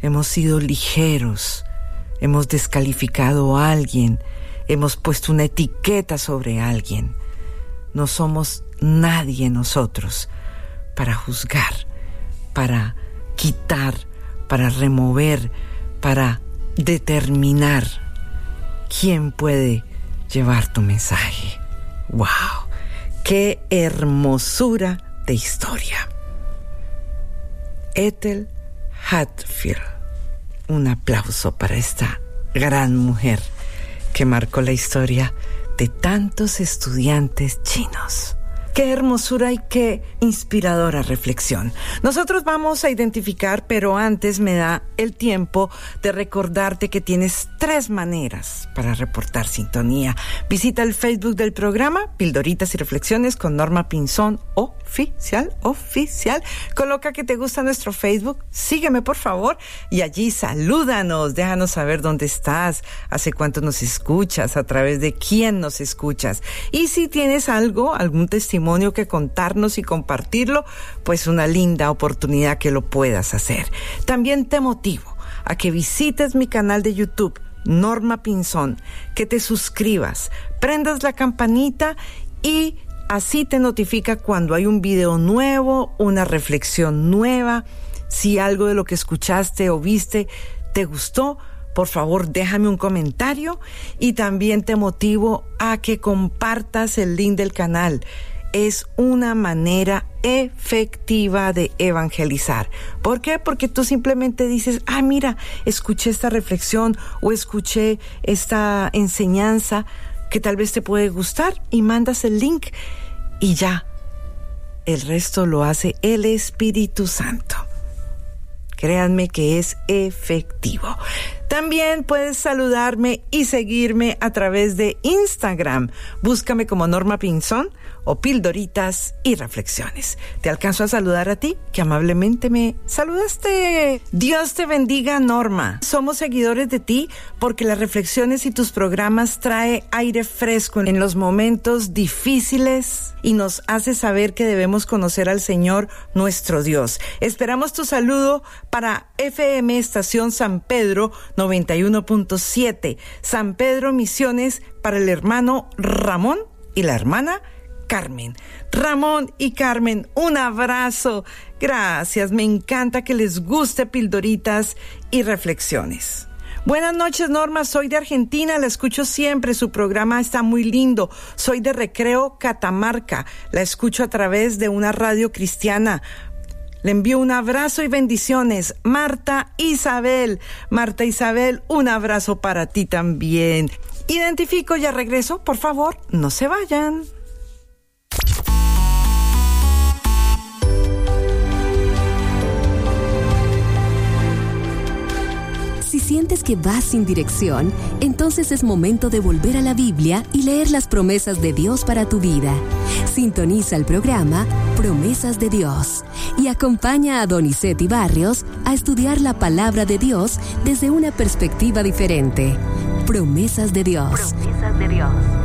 hemos sido ligeros, hemos descalificado a alguien, hemos puesto una etiqueta sobre alguien. No somos nadie nosotros para juzgar, para quitar, para remover, para determinar quién puede llevar tu mensaje. ¡Wow! ¡Qué hermosura de historia! Ethel Hadfield. Un aplauso para esta gran mujer que marcó la historia de tantos estudiantes chinos. Qué hermosura y qué inspiradora reflexión. Nosotros vamos a identificar, pero antes me da el tiempo de recordarte que tienes 3 maneras para reportar sintonía. Visita el Facebook del programa, Pildoritas y Reflexiones con Norma Pinzón, oficial. Coloca que te gusta nuestro Facebook, sígueme por favor, y allí salúdanos, déjanos saber dónde estás, hace cuánto nos escuchas, a través de quién nos escuchas. Y si tienes algún testimonio que contarnos y compartirlo, pues una linda oportunidad que lo puedas hacer. También te motivo a que visites mi canal de YouTube, Norma Pinzón, que te suscribas, prendas la campanita y así te notifica cuando hay un video nuevo, una reflexión nueva. Si algo de lo que escuchaste o viste te gustó, por favor, déjame un comentario, y también te motivo a que compartas el link del canal. Es una manera efectiva de evangelizar. ¿Por qué? Porque tú simplemente dices, mira, escuché esta reflexión o escuché esta enseñanza que tal vez te puede gustar, y mandas el link y ya. El resto lo hace el Espíritu Santo. Créanme que es efectivo. También puedes saludarme y seguirme a través de Instagram. Búscame como Norma Pinzón o Pildoritas y Reflexiones. Te alcanzo a saludar a ti, que amablemente me saludaste. Dios te bendiga, Norma. Somos seguidores de ti porque las reflexiones y tus programas trae aire fresco en los momentos difíciles y nos hace saber que debemos conocer al Señor nuestro Dios. Esperamos tu saludo para FM Estación San Pedro 91.7, San Pedro Misiones, para el hermano Ramón y la hermana Carmen. Ramón y Carmen, un abrazo. Gracias, me encanta que les guste Pildoritas y Reflexiones. Buenas noches, Norma, soy de Argentina, la escucho siempre, su programa está muy lindo. Soy de Recreo, Catamarca, la escucho a través de una radio cristiana. Le envío un abrazo y bendiciones. Marta Isabel, un abrazo para ti también. Identifico, ya regreso, por favor, no se vayan. Si sientes que vas sin dirección, entonces es momento de volver a la Biblia y leer las promesas de Dios para tu vida. Sintoniza el programa Promesas de Dios y acompaña a Donizetti Barrios a estudiar la palabra de Dios desde una perspectiva diferente. Promesas de Dios. Promesas de Dios.